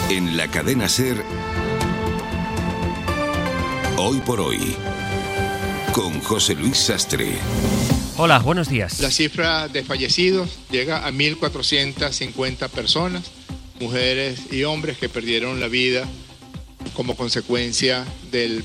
En la cadena SER, Hoy por Hoy, con José Luis Sastre. Hola, buenos días. La cifra de fallecidos llega a 1.450 personas, mujeres y hombres que perdieron la vida como consecuencia de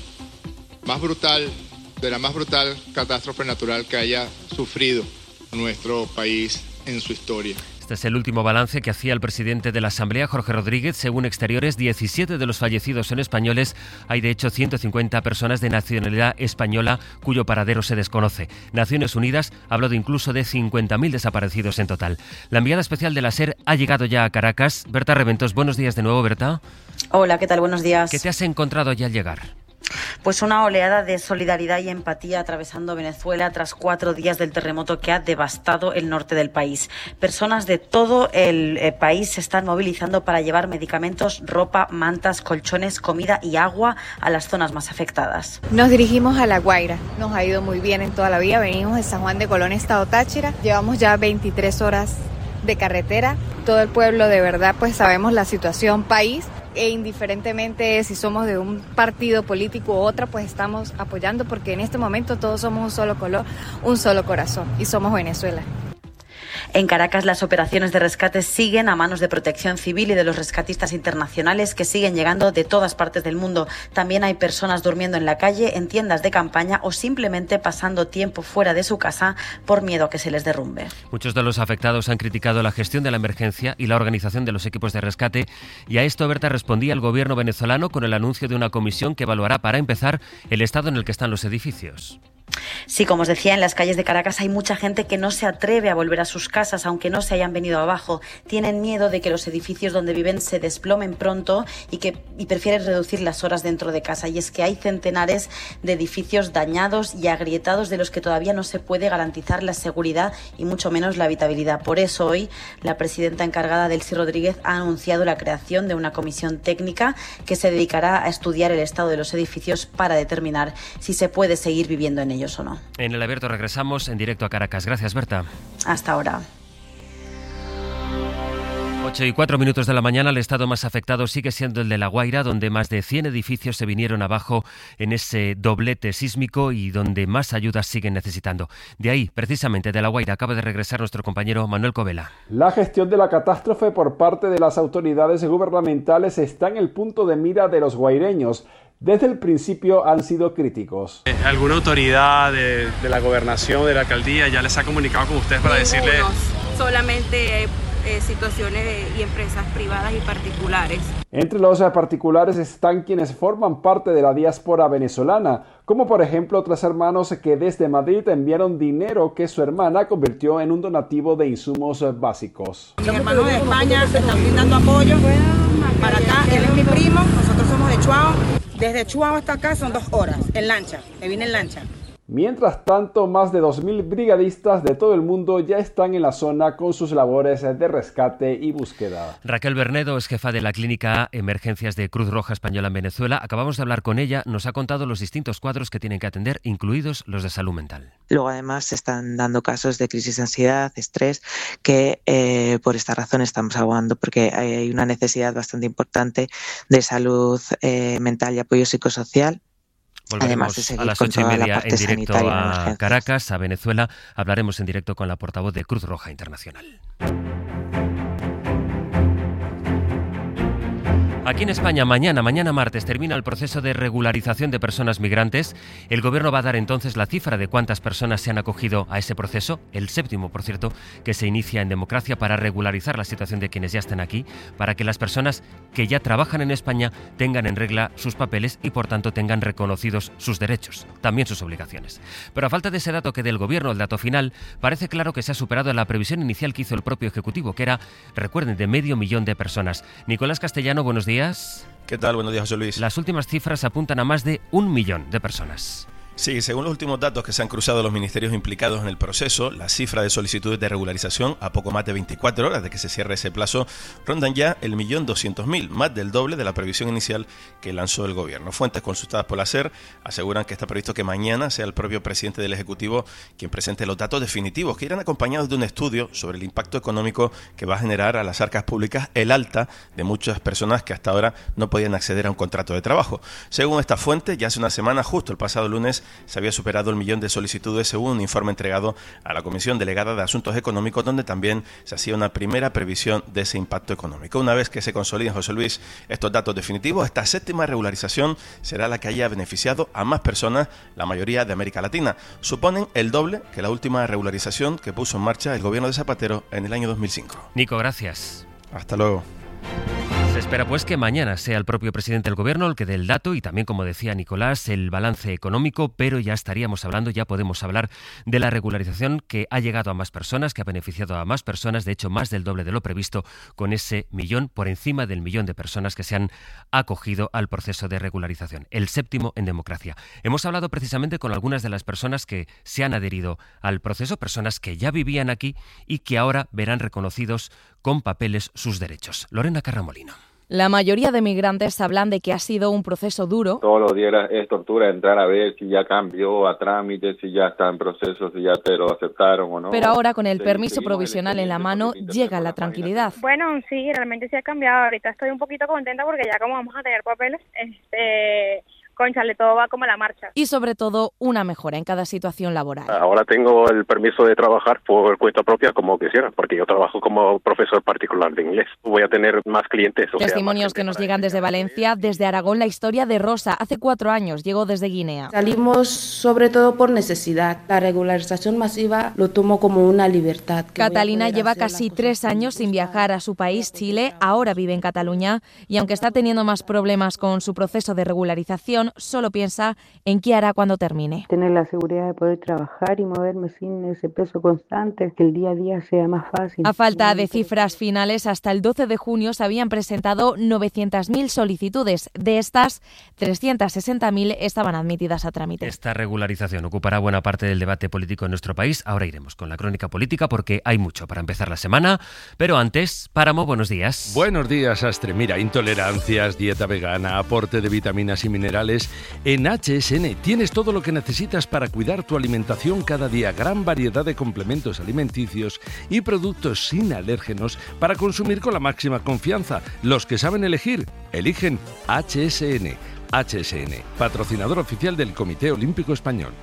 la más brutal catástrofe natural que haya sufrido nuestro país en su historia. Este es el último balance que hacía el presidente de la Asamblea, Jorge Rodríguez. Según Exteriores, 17 de los fallecidos son españoles. Hay, de hecho, 150 personas de nacionalidad española cuyo paradero se desconoce. Naciones Unidas habló de incluso de 50.000 desaparecidos en total. La enviada especial de la SER ha llegado ya a Caracas. Berta Reventos, buenos días de nuevo, Berta. Hola, ¿qué tal? Buenos días. ¿Qué te has encontrado ya al llegar? Pues una oleada de solidaridad y empatía atravesando Venezuela tras 4 días del terremoto que ha devastado el norte del país. Personas de todo el país se están movilizando para llevar medicamentos, ropa, mantas, colchones, comida y agua a las zonas más afectadas. Nos dirigimos a La Guaira. Nos ha ido muy bien en toda la vía. Venimos de San Juan de Colón, Estado Táchira. Llevamos ya 23 horas de carretera. Todo el pueblo, de verdad, pues sabemos la situación país. E indiferentemente si somos de un partido político u otra, pues estamos apoyando porque en este momento todos somos un solo color, un solo corazón y somos Venezuela. En Caracas las operaciones de rescate siguen a manos de Protección Civil y de los rescatistas internacionales que siguen llegando de todas partes del mundo. También hay personas durmiendo en la calle, en tiendas de campaña o simplemente pasando tiempo fuera de su casa por miedo a que se les derrumbe. Muchos de los afectados han criticado la gestión de la emergencia y la organización de los equipos de rescate, y a esto Berta respondía el gobierno venezolano con el anuncio de una comisión que evaluará, para empezar, el estado en el que están los edificios. Sí, como os decía, en las calles de Caracas hay mucha gente que no se atreve a volver a sus casas, aunque no se hayan venido abajo. Tienen miedo de que los edificios donde viven se desplomen pronto y prefieren reducir las horas dentro de casa. Y es que hay centenares de edificios dañados y agrietados de los que todavía no se puede garantizar la seguridad y mucho menos la habitabilidad. Por eso hoy la presidenta encargada, Delcy Rodríguez, ha anunciado la creación de una comisión técnica que se dedicará a estudiar el estado de los edificios para determinar si se puede seguir viviendo en ellos o no. En El Abierto regresamos en directo a Caracas. Gracias, Berta. Hasta ahora. 8:04 de la mañana. El estado más afectado sigue siendo el de La Guaira, donde más de 100 edificios se vinieron abajo en ese doblete sísmico y donde más ayudas siguen necesitando. De ahí, precisamente de La Guaira, acaba de regresar nuestro compañero Manuel Covela. La gestión de la catástrofe por parte de las autoridades gubernamentales está en el punto de mira de los guaireños. Desde el principio han sido críticos. ¿Alguna autoridad de la gobernación, de la alcaldía, ya les ha comunicado con ustedes para decirle? Solamente situaciones y empresas privadas y particulares. Entre los particulares están quienes forman parte de la diáspora venezolana, como por ejemplo 3 hermanos que desde Madrid enviaron dinero que su hermana convirtió en un donativo de insumos básicos. Mis hermanos de España se están brindando apoyo para acá. Él es mi primo, nosotros somos de Chuao. Desde Chuao hasta acá son 2 horas, en lancha, me vine en lancha. Mientras tanto, más de 2.000 brigadistas de todo el mundo ya están en la zona con sus labores de rescate y búsqueda. Raquel Bernedo es jefa de la Clínica Emergencias de Cruz Roja Española en Venezuela. Acabamos de hablar con ella, nos ha contado los distintos cuadros que tienen que atender, incluidos los de salud mental. Luego además se están dando casos de crisis de ansiedad, estrés, que por esta razón estamos aguando, porque hay una necesidad bastante importante de salud mental y apoyo psicosocial. Volveremos a las 8:30 en directo a Caracas, a Venezuela. Hablaremos en directo con la portavoz de Cruz Roja Internacional. Aquí en España, mañana martes, termina el proceso de regularización de personas migrantes. El Gobierno va a dar entonces la cifra de cuántas personas se han acogido a ese proceso, el 7º, por cierto, que se inicia en democracia para regularizar la situación de quienes ya están aquí, para que las personas que ya trabajan en España tengan en regla sus papeles y, por tanto, tengan reconocidos sus derechos, también sus obligaciones. Pero a falta de ese dato que dé el Gobierno, el dato final, parece claro que se ha superado la previsión inicial que hizo el propio Ejecutivo, que era, recuerden, de 500.000 de personas. Nicolás Castellano, buenos días. ¿Qué tal? Buenos días, José Luis. Las últimas cifras apuntan a más de 1 millón de personas. Sí, según los últimos datos que se han cruzado los ministerios implicados en el proceso, la cifra de solicitudes de regularización a poco más de 24 horas de que se cierre ese plazo rondan ya el 1.200.000, más del doble de la previsión inicial que lanzó el gobierno. Fuentes consultadas por la SER aseguran que está previsto que mañana sea el propio presidente del Ejecutivo quien presente los datos definitivos, que irán acompañados de un estudio sobre el impacto económico que va a generar a las arcas públicas el alta de muchas personas que hasta ahora no podían acceder a un contrato de trabajo. Según esta fuente, ya hace una semana, justo el pasado lunes, se había superado el 1.000.000 de solicitudes según un informe entregado a la Comisión Delegada de Asuntos Económicos, donde también se hacía una primera previsión de ese impacto económico. Una vez que se consoliden, José Luis, estos datos definitivos, esta séptima regularización será la que haya beneficiado a más personas, la mayoría de América Latina. Suponen el doble que la última regularización que puso en marcha el gobierno de Zapatero en el año 2005. Nico, gracias. Hasta luego. Se espera pues que mañana sea el propio presidente del gobierno el que dé el dato y también, como decía Nicolás, el balance económico, pero ya podemos hablar de la regularización que ha llegado a más personas, que ha beneficiado a más personas, de hecho más del doble de lo previsto, con ese 1.000.000, por encima del 1.000.000 de personas que se han acogido al proceso de regularización, el séptimo en democracia. Hemos hablado precisamente con algunas de las personas que se han adherido al proceso, personas que ya vivían aquí y que ahora verán reconocidos con papeles sus derechos. Lorena Carramolino. La mayoría de migrantes hablan de que ha sido un proceso duro. Todos los días es tortura entrar a ver si ya cambió a trámites, si ya está en proceso, si ya te lo aceptaron o no. Pero ahora, con el permiso provisional en la mano, llega la tranquilidad. Bueno, sí, realmente sí ha cambiado. Ahorita estoy un poquito contenta porque ya como vamos a tener papeles, cónchale, todo va como a la marcha. Y sobre todo, una mejora en cada situación laboral. Ahora tengo el permiso de trabajar por cuenta propia como quisiera, porque yo trabajo como profesor particular de inglés. Voy a tener más clientes. Testimonios que nos llegan desde Valencia, desde Aragón, la historia de Rosa. Hace 4 años llegó desde Guinea. Salimos sobre todo por necesidad. La regularización masiva lo tomo como una libertad. Catalina lleva casi 3 años sin viajar a su país, Chile. Ahora vive en Cataluña y aunque está teniendo más problemas con su proceso de regularización, solo piensa en qué hará cuando termine. Tener la seguridad de poder trabajar y moverme sin ese peso constante, que el día a día sea más fácil. A falta de cifras finales, hasta el 12 de junio se habían presentado 900.000 solicitudes. De estas, 360.000 estaban admitidas a trámite. Esta regularización ocupará buena parte del debate político en nuestro país. Ahora iremos con la crónica política porque hay mucho para empezar la semana. Pero antes, Páramo, buenos días. Buenos días, Astre. Mira, intolerancias, dieta vegana, aporte de vitaminas y minerales. En HSN tienes todo lo que necesitas para cuidar tu alimentación cada día. Gran variedad de complementos alimenticios y productos sin alérgenos para consumir con la máxima confianza. Los que saben elegir, eligen HSN. HSN, patrocinador oficial del Comité Olímpico Español.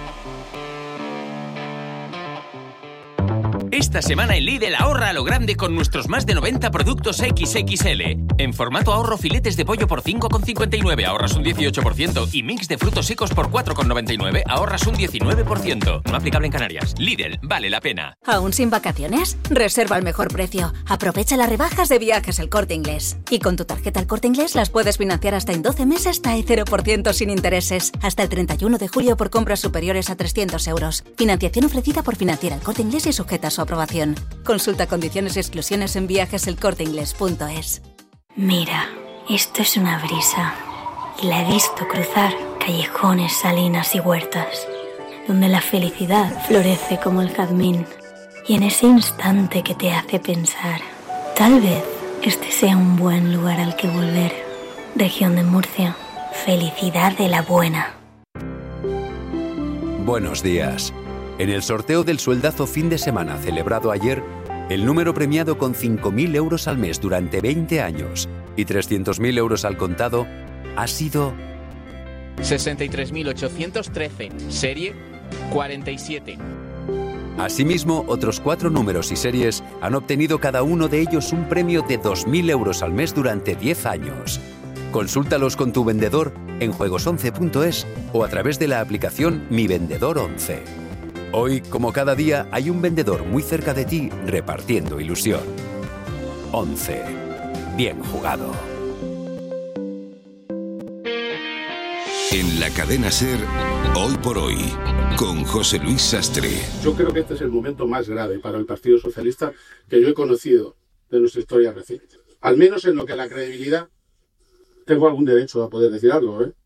Esta semana en Lidl ahorra a lo grande con nuestros más de 90 productos XXL. En formato ahorro, filetes de pollo por 5,59, ahorras un 18%. Y mix de frutos secos por 4,99, ahorras un 19%. No aplicable en Canarias. Lidl, vale la pena. ¿Aún sin vacaciones? Reserva al mejor precio. Aprovecha las rebajas de Viajes El Corte Inglés. Y con tu tarjeta El Corte Inglés las puedes financiar hasta en 12 meses hasta el 0% sin intereses. Hasta el 31 de julio por compras superiores a 300 euros. Financiación ofrecida por Financiera El Corte Inglés y sujeta a su aprobación. Consulta condiciones y exclusiones en viajeselcorteinglés.es. Mira, esto es una brisa. Y la he visto cruzar callejones, salinas y huertas, donde la felicidad florece como el jazmín. Y en ese instante que te hace pensar, tal vez este sea un buen lugar al que volver. Región de Murcia, felicidad de la buena. Buenos días. En el sorteo del sueldazo fin de semana celebrado ayer, el número premiado con 5.000 euros al mes durante 20 años y 300.000 euros al contado ha sido 63.813, serie 47. Asimismo, otros 4 números y series han obtenido cada uno de ellos un premio de 2.000 euros al mes durante 10 años. Consúltalos con tu vendedor en juegos11.es o a través de la aplicación Mi Vendedor 11. Hoy, como cada día, hay un vendedor muy cerca de ti repartiendo ilusión. 11. Bien jugado. En la cadena SER, Hoy por Hoy, con José Luis Sastre. Yo creo que este es el momento más grave para el Partido Socialista que yo he conocido de nuestra historia reciente. Al menos en lo que a la credibilidad tengo algún derecho a poder decir algo,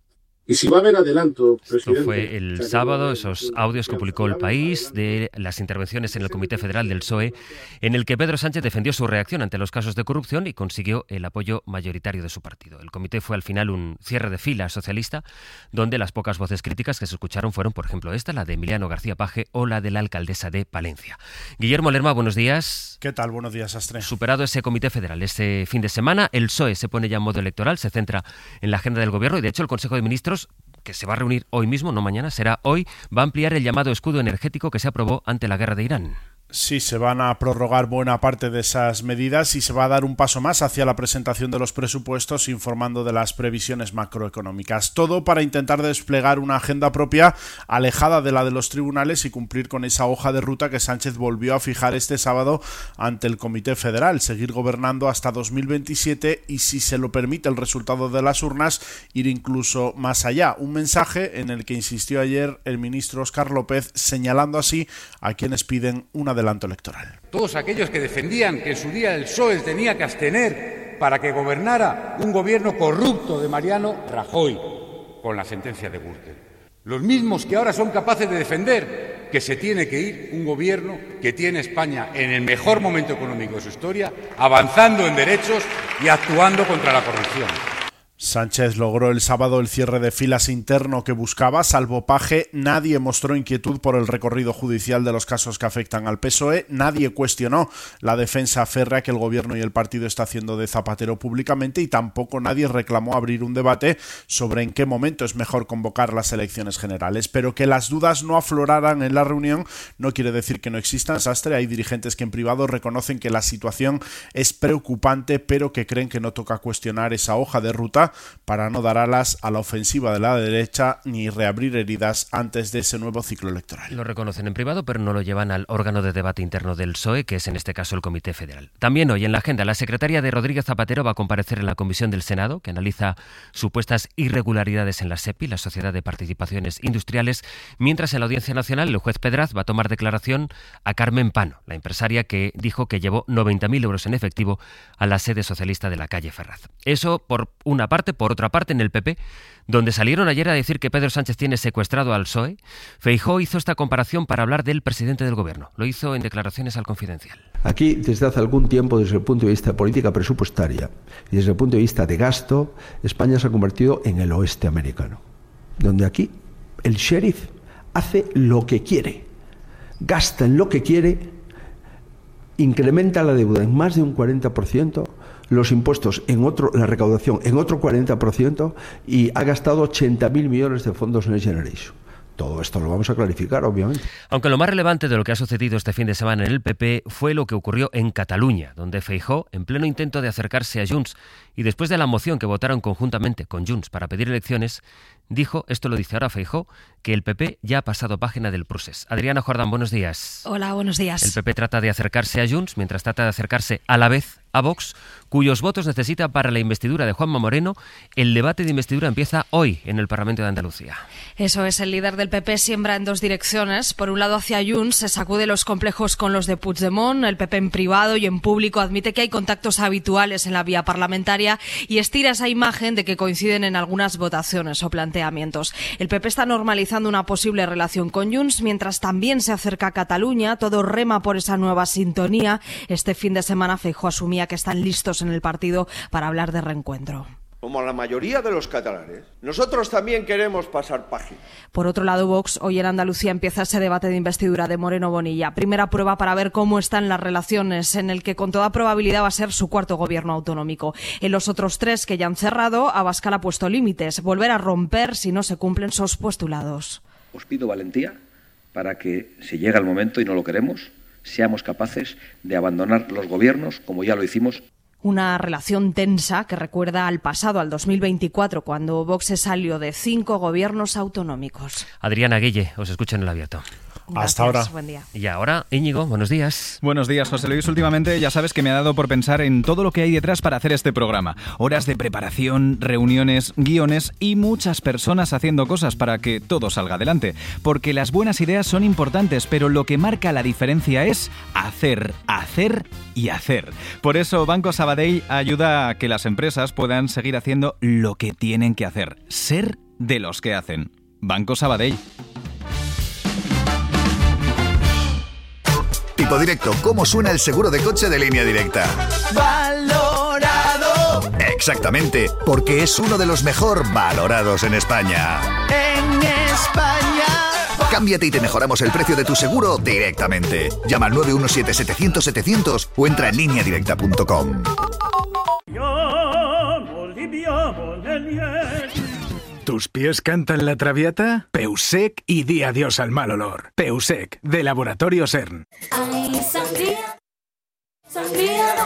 Y si va a haber adelanto, presidente... Esto fue el sábado, esos audios que publicó El País de las intervenciones en el Comité Federal del PSOE, en el que Pedro Sánchez defendió su reacción ante los casos de corrupción y consiguió el apoyo mayoritario de su partido. El comité fue al final un cierre de fila socialista, donde las pocas voces críticas que se escucharon fueron, por ejemplo, esta, la de Emiliano García Paje o la de la alcaldesa de Palencia. Guillermo Lerma, buenos días. ¿Qué tal? Buenos días, Sastre. Superado ese Comité Federal ese fin de semana, el PSOE se pone ya en modo electoral, se centra en la agenda del Gobierno y, de hecho, el Consejo de Ministros, que se va a reunir hoy mismo, no mañana, será hoy, va a ampliar el llamado escudo energético que se aprobó ante la guerra de Irán. Sí, se van a prorrogar buena parte de esas medidas y se va a dar un paso más hacia la presentación de los presupuestos, informando de las previsiones macroeconómicas. Todo para intentar desplegar una agenda propia alejada de la de los tribunales y cumplir con esa hoja de ruta que Sánchez volvió a fijar este sábado ante el Comité Federal. Seguir gobernando hasta 2027 y, si se lo permite el resultado de las urnas, ir incluso más allá. Un mensaje en el que insistió ayer el ministro Óscar López, señalando así a quienes piden una adelanto electoral. Todos aquellos que defendían que en su día el PSOE tenía que abstener para que gobernara un gobierno corrupto de Mariano Rajoy con la sentencia de Gürtel. Los mismos que ahora son capaces de defender que se tiene que ir un gobierno que tiene España en el mejor momento económico de su historia, avanzando en derechos y actuando contra la corrupción. Sánchez logró el sábado el cierre de filas interno que buscaba. Salvo Paje, nadie mostró inquietud por el recorrido judicial de los casos que afectan al PSOE. Nadie cuestionó la defensa férrea que el gobierno y el partido está haciendo de Zapatero públicamente, y tampoco nadie reclamó abrir un debate sobre en qué momento es mejor convocar las elecciones generales. Pero que las dudas no afloraran en la reunión no quiere decir que no existan, Sastre. Hay dirigentes que en privado reconocen que la situación es preocupante, pero que creen que no toca cuestionar esa hoja de ruta para no dar alas a la ofensiva de la derecha ni reabrir heridas antes de ese nuevo ciclo electoral. Lo reconocen en privado, pero no lo llevan al órgano de debate interno del PSOE, que es en este caso el Comité Federal. También hoy en la agenda, la secretaria de Rodríguez Zapatero va a comparecer en la comisión del Senado, que analiza supuestas irregularidades en la SEPI, la Sociedad de Participaciones Industriales, mientras en la Audiencia Nacional el juez Pedraz va a tomar declaración a Carmen Pano, la empresaria que dijo que llevó 90.000 euros en efectivo a la sede socialista de la calle Ferraz. Eso por una parte. Por otra parte, en el PP, donde salieron ayer a decir que Pedro Sánchez tiene secuestrado al PSOE, Feijóo hizo esta comparación para hablar del presidente del gobierno. Lo hizo en declaraciones al Confidencial. Aquí, desde hace algún tiempo, desde el punto de vista de política presupuestaria y desde el punto de vista de gasto, España se ha convertido en el oeste americano, donde aquí el sheriff hace lo que quiere, gasta en lo que quiere, incrementa la deuda en más de un 40%, los impuestos en otro, la recaudación en otro 40%, y ha gastado 80.000 millones de fondos Next Generation. Todo esto lo vamos a clarificar, obviamente. Aunque lo más relevante de lo que ha sucedido este fin de semana en el PP fue lo que ocurrió en Cataluña, donde Feijóo, en pleno intento de acercarse a Junts y después de la moción que votaron conjuntamente con Junts para pedir elecciones, dijo, esto lo dice ahora Feijóo, que el PP ya ha pasado página del procés. Adriana Jordán, buenos días. Hola, buenos días. El PP trata de acercarse a Junts mientras trata de acercarse a la vez a Vox, cuyos votos necesita para la investidura de Juanma Moreno. El debate de investidura empieza hoy en el Parlamento de Andalucía. Eso es, el líder del PP siembra en dos direcciones. Por un lado, hacia Junts, se sacude los complejos con los de Puigdemont. El PP en privado y en público admite que hay contactos habituales en la vía parlamentaria y estira esa imagen de que coinciden en algunas votaciones o planteamientos. El PP está normalizando una posible relación con Junts, mientras también se acerca a Cataluña. Todo rema por esa nueva sintonía. Este fin de semana Feijóo asumía que están listos en el partido para hablar de reencuentro. Como la mayoría de los catalanes, nosotros también queremos pasar página. Por otro lado, Vox, hoy en Andalucía empieza ese debate de investidura de Moreno Bonilla. Primera prueba para ver cómo están las relaciones, en el que con toda probabilidad va a ser su cuarto gobierno autonómico. En los otros tres que ya han cerrado, Abascal ha puesto límites, volver a romper si no se cumplen sus postulados. Os pido valentía para que, si llega el momento y no lo queremos, seamos capaces de abandonar los gobiernos como ya lo hicimos. Una relación tensa que recuerda al pasado, al 2024, cuando Vox se salió de 5 gobiernos autonómicos. Adriana Guille, os escucho en el abierto. Gracias, hasta ahora. Buen día. Y ahora, Íñigo, buenos días. Buenos días, José Luis. Últimamente ya sabes que me ha dado por pensar en todo lo que hay detrás para hacer este programa. Horas de preparación, reuniones, guiones y muchas personas haciendo cosas para que todo salga adelante. Porque las buenas ideas son importantes, pero lo que marca la diferencia es hacer, hacer y hacer. Por eso Banco Sabadell ayuda a que las empresas puedan seguir haciendo lo que tienen que hacer. Ser de los que hacen. Banco Sabadell. Tipo Directo, ¿cómo suena el seguro de coche de Línea Directa? ¡Valorado! Exactamente, porque es uno de los mejor valorados en España. ¡En España! Cámbiate y te mejoramos el precio de tu seguro directamente. Llama al 917-700-700 o entra en lineadirecta.com. ¿Tus pies cantan la traviata? Peusec y di adiós al mal olor. Peusec, de Laboratorio CERN. Ay, sangría, sangría